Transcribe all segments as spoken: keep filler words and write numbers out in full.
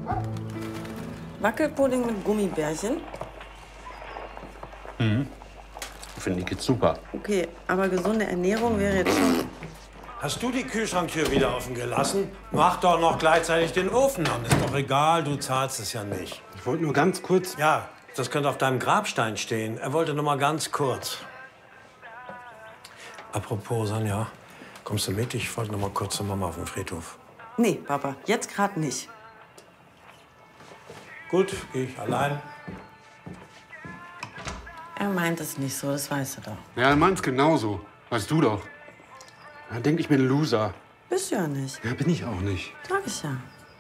Wackelpudding mit Gummibärchen? Mhm. Finde ich jetzt super. Okay, aber gesunde Ernährung wäre jetzt schon... Hast du die Kühlschranktür wieder offen gelassen? Mach doch noch gleichzeitig den Ofen an. Ist doch egal, du zahlst es ja nicht. Ich wollte nur ganz kurz... Ja, das könnte auf deinem Grabstein stehen. Er wollte nur mal ganz kurz. Apropos, Sonja, kommst du mit? Ich wollte noch mal kurz zur Mama auf den Friedhof. Nee, Papa, jetzt gerade nicht. Gut, gehe ich allein. Er meint es nicht so, das weißt du doch. Ja, er meint's genauso. Weißt du doch. Er denkt, ich bin ein Loser. Bist du ja nicht. Ja, bin ich auch nicht. Sag ich ja.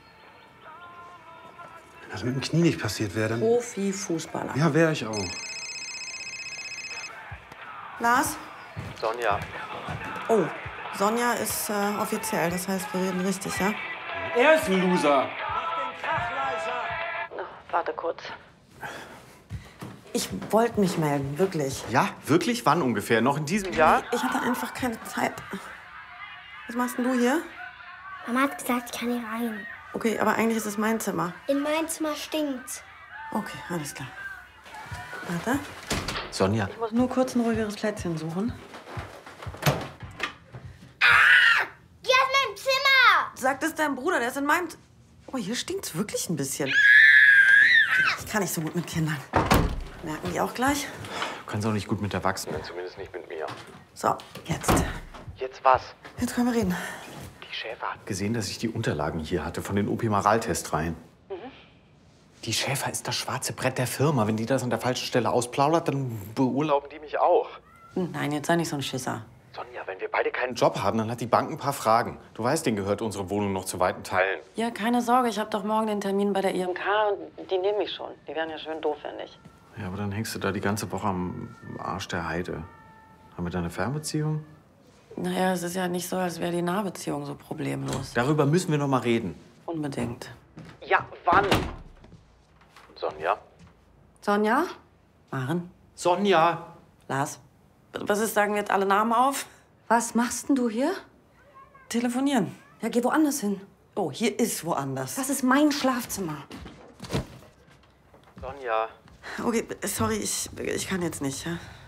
Wenn das mit dem Knie nicht passiert wäre, dann... Profi-Fußballer. Ja, wäre ich auch. Lars? Sonja. Oh, Sonja ist äh, offiziell, das heißt, wir reden richtig, ja? Er ist ein Loser. Warte kurz. Ich wollte mich melden, wirklich. Ja, wirklich? Wann ungefähr? Noch in diesem Jahr? Ich hatte einfach keine Zeit. Was machst denn du hier? Mama hat gesagt, ich kann hier rein. Okay, aber eigentlich ist es mein Zimmer. In mein Zimmer stinkt's. Okay, alles klar. Warte. Sonja. Ich muss nur kurz ein ruhigeres Plätzchen suchen. Ah! Die ist in meinem Zimmer! Sag das deinem Bruder, der ist in meinem... Z oh, hier stinkt's wirklich ein bisschen. Ich kann nicht so gut mit Kindern. Merken die auch gleich? Du kannst auch nicht gut mit Erwachsenen, zumindest nicht mit mir. So, jetzt. Jetzt was? Jetzt können wir reden. Die Schäfer hat gesehen, dass ich die Unterlagen hier hatte von den O P-Maral-Testreihen. Mhm. Die Schäfer ist das schwarze Brett der Firma. Wenn die das an der falschen Stelle ausplaudert, dann beurlauben die mich auch. Nein, jetzt sei nicht so ein Schisser. Sonja, wenn wir beide keinen Job haben, dann hat die Bank ein paar Fragen. Du weißt, denen gehört unsere Wohnung noch zu weiten Teilen. Ja, keine Sorge, ich habe doch morgen den Termin bei der I M K und die nehmen mich schon. Die wären ja schön doof, wenn nicht. Ja, aber dann hängst du da die ganze Woche am Arsch der Heide. Haben wir da eine Fernbeziehung? Naja, es ist ja nicht so, als wäre die Nahbeziehung so problemlos. Darüber müssen wir noch mal reden. Unbedingt. Ja, wann? Sonja? Sonja? Maren? Sonja! Lars? Was ist, sagen wir jetzt alle Namen auf? Was machst denn du hier? Telefonieren. Ja, geh woanders hin. Oh, hier ist woanders. Das ist mein Schlafzimmer. Sonja. Okay, sorry, ich, ich kann jetzt nicht. Ja?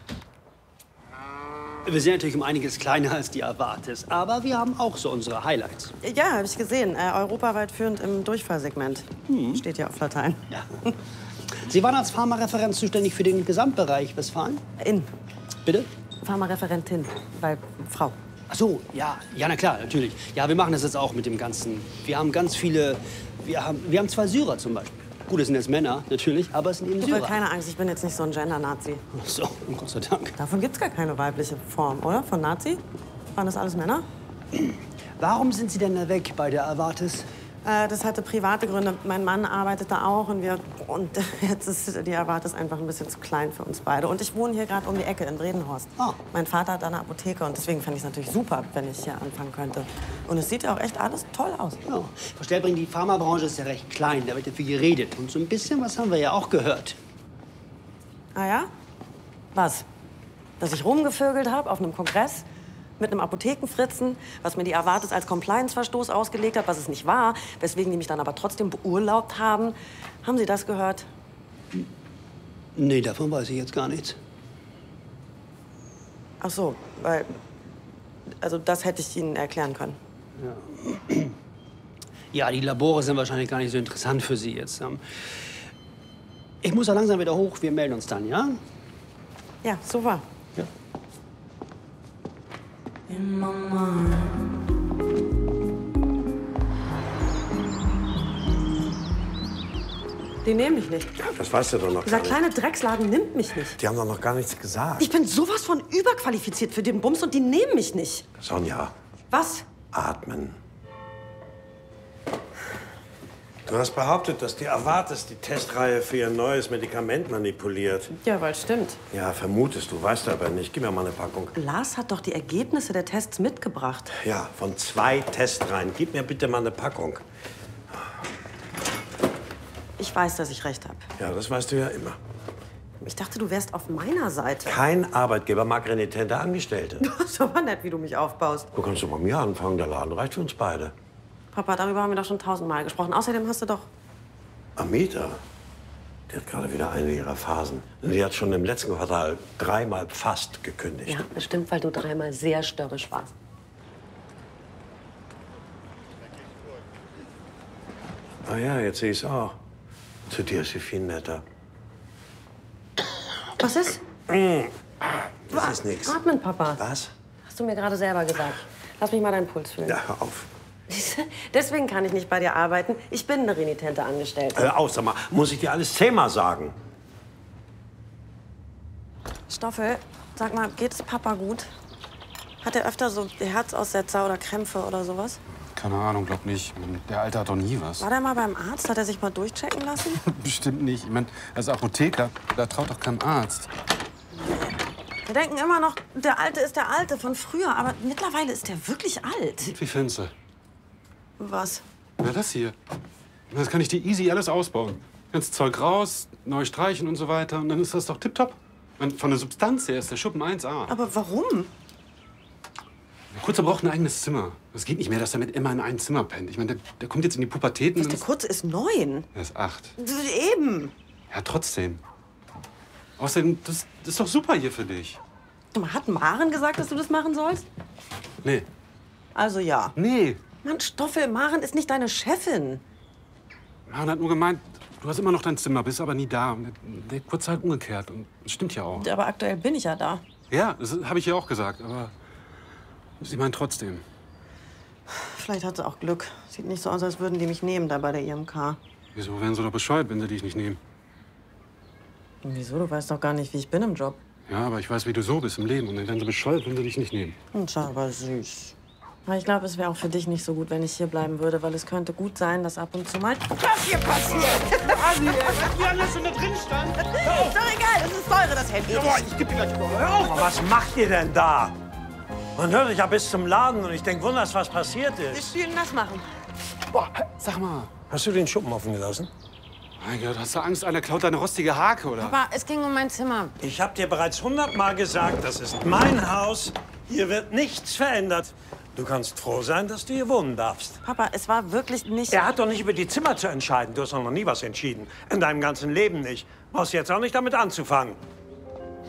Wir sind natürlich um einiges kleiner als die Avartis, aber wir haben auch so unsere Highlights. Ja, habe ich gesehen. Äh, europaweit führend im Durchfallsegment. Hm. Steht ja auf Latein. Ja. Sie waren als Pharmareferent zuständig für den Gesamtbereich Westfalen? In. Bitte? Pharmareferentin, weil Frau. Ach so, ja, ja, na klar, natürlich. Ja, wir machen das jetzt auch mit dem Ganzen. Wir haben ganz viele, wir haben, wir haben zwei Syrer zum Beispiel. Gut, es sind jetzt Männer, natürlich, aber es sind eben Syrer. Syrer. Keine Angst, ich bin jetzt nicht so ein Gender-Nazi. Ach so, Gott sei Dank. Davon gibt's gar keine weibliche Form, oder? Von Nazi? Waren das alles Männer? Warum sind Sie denn da weg bei der Avartis? Äh, das hatte private Gründe. Mein Mann arbeitet da auch und wir und jetzt ist die Avartis einfach ein bisschen zu klein für uns beide. Und ich wohne hier gerade um die Ecke in Bredenhorst. Oh. Mein Vater hat da eine Apotheke und deswegen fände ich es natürlich super, wenn ich hier anfangen könnte. Und es sieht ja auch echt alles toll aus. Ja. Frau Stellbring, die Pharmabranche ist ja recht klein, da wird ja viel geredet. Und so ein bisschen was haben wir ja auch gehört. Ah ja? Was? Dass ich rumgevögelt habe auf einem Kongress? Mit einem Apothekenfritzen, was mir die Avartis als Compliance-Verstoß ausgelegt hat, was es nicht war, weswegen die mich dann aber trotzdem beurlaubt haben. Haben Sie das gehört? Nee, davon weiß ich jetzt gar nichts. Ach so, weil... Also das hätte ich Ihnen erklären können. Ja. Ja, die Labore sind wahrscheinlich gar nicht so interessant für Sie jetzt. Ich muss da langsam wieder hoch, wir melden uns dann, ja? Ja, super. Ja. In my mind. Die nehmen mich nicht. Ja, das weißt du doch noch Dieser gar kleine nicht. Drecksladen nimmt mich nicht. Die haben doch noch gar nichts gesagt. Ich bin sowas von überqualifiziert für den Bums und die nehmen mich nicht. Sonja, Was? atmen. Du hast behauptet, dass die Avartis die Testreihe für ihr neues Medikament manipuliert. Ja, weil stimmt. Ja, vermutest du, weißt du aber nicht. Gib mir mal eine Packung. Lars hat doch die Ergebnisse der Tests mitgebracht. Ja, von zwei Testreihen. Gib mir bitte mal eine Packung. Ich weiß, dass ich recht habe. Ja, das weißt du ja immer. Ich dachte, du wärst auf meiner Seite. Kein Arbeitgeber mag renitente Angestellte. Du bist aber nett, wie du mich aufbaust. Du kannst doch bei mir anfangen, der Laden reicht für uns beide. Papa, darüber haben wir doch schon tausendmal gesprochen. Außerdem hast du doch Amita, die hat gerade wieder eine ihrer Phasen. Die hat schon im letzten Quartal dreimal fast gekündigt. Ja, bestimmt, weil du dreimal sehr störrisch warst. Ah ja, jetzt sehe ich es auch. Zu dir ist sie viel netter. Was ist? Das ist nichts. Atmen, Papa. Was? Hast du mir gerade selber gesagt. Lass mich mal deinen Puls fühlen. Ja, hör auf. Deswegen kann ich nicht bei dir arbeiten. Ich bin eine renitente Angestellte. Hör auf, sag mal, muss ich dir alles zehnmal sagen? Stoffel, sag mal, geht es Papa gut? Hat er öfter so Herzaussetzer oder Krämpfe oder sowas? Keine Ahnung, glaub nicht. Der Alte hat doch nie was. War der mal beim Arzt? Hat er sich mal durchchecken lassen? Bestimmt nicht. Ich meine, als Apotheker, da traut doch kein Arzt. Wir denken immer noch, der Alte ist der Alte von früher. Aber mittlerweile ist der wirklich alt. Wie findest du? Was? Na, das hier. Das kann ich dir easy alles ausbauen. Ganz Zeug raus, neu streichen und so weiter. Und dann ist das doch tipptopp. Und von der Substanz her ist der Schuppen eins A. Aber warum? Der Kurze braucht ein eigenes Zimmer. Es geht nicht mehr, dass er mit immer in einem Zimmer pennt. Ich meine, der, der kommt jetzt in die Pubertät. Was, der Kurze ist neun. Er ist acht. Eben. Ja, trotzdem. Außerdem, das, das ist doch super hier für dich. Hat Maren gesagt, dass du das machen sollst? Nee. Also ja. Nee. Mann, Stoffel, Maren ist nicht deine Chefin. Maren hat nur gemeint, du hast immer noch dein Zimmer, bist aber nie da. Und der, der Kurze halt umgekehrt. Und das stimmt ja auch. Aber aktuell bin ich ja da. Ja, das habe ich ja auch gesagt. Aber sie meint trotzdem. Vielleicht hat sie auch Glück. Sieht nicht so aus, als würden die mich nehmen da bei der I M K. Wieso wären sie doch bescheuert, wenn sie dich nicht nehmen? Wieso? Du weißt doch gar nicht, wie ich bin im Job. Ja, aber ich weiß, wie du so bist im Leben. Und dann wären sie bescheuert, wenn sie dich nicht nehmen. Und schau, aber süß. Aber ich glaube, es wäre auch für dich nicht so gut, wenn ich hier bleiben würde, weil es könnte gut sein, dass ab und zu mal das hier passiert. Wie alles schon da drin stand? Ist doch egal, das ist teure, das Handy. Ich geb dir gleich mal. Hör auf! Aber was macht ihr denn da? Man hört euch ja bis zum Laden und ich denke, wunders, was passiert Wir ist. spielen das machen. Boah, sag mal. Hast du den Schuppen offen gelassen? Mein Gott, hast du Angst, einer klaut deine rostige Hake, oder? Papa, es ging um mein Zimmer. Ich habe dir bereits hundertmal gesagt, das ist mein Haus. Hier wird nichts verändert. Du kannst froh sein, dass du hier wohnen darfst. Papa, es war wirklich nicht... Er hat doch nicht über die Zimmer zu entscheiden. Du hast doch noch nie was entschieden. In deinem ganzen Leben nicht. Brauchst jetzt auch nicht damit anzufangen.